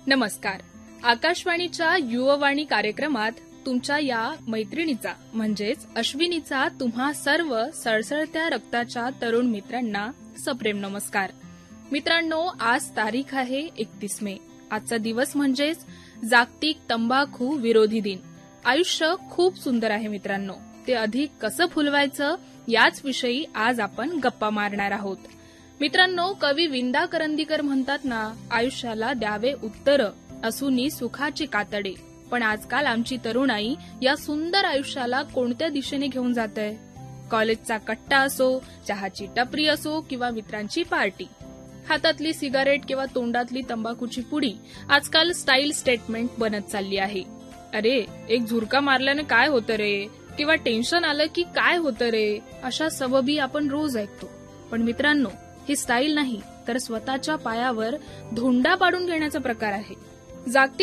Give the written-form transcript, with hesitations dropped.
नमस्कार. आकाशवाणीच्या युववाणी कार्यक्रमात तुमच्या या मैत्रिणीचा म्हणजेच अश्विनीचा तुम्हा सर्व सळसळत्या रक्ताच्या तरुण मित्रांना सप्रेम नमस्कार. मित्रांनो, आज तारीख आहे 31 मे. आजचा दिवस म्हणजेच जागतिक तंबाखू विरोधी दिन. आयुष्य खूप सुंदर आहे मित्रांनो. ते अधिक कसं फुलवायचं याच विषयी आज आपण गप्पा मारणार आहोत. मित्रांनो, कवी विंदा करंदीकर म्हणतात ना, आयुष्याला द्यावे उत्तर असूनी सुखाची कातडे. पण आजकाल आमची तरुणाई या सुंदर आयुष्याला कोणत्या दिशेने घेऊन जाते? कॉलेजचा कट्टा असो, चहाची टपरी असो किंवा मित्रांची पार्टी, हातातली सिगारेट किंवा तोंडातली तंबाखूची पुडी आजकाल स्टाईल स्टेटमेंट बनत चालली आहे. अरे, एक झुरका मारल्याने काय होतं रे, किंवा टेन्शन आलं की काय होतं रे, अशा सबबी आपण रोज ऐकतो. पण मित्रांनो, ही स्टाईल नाही तर स्वतःच्या पायावर धोंडा पाडून घेण्याचा प्रकार आहे. जागतिक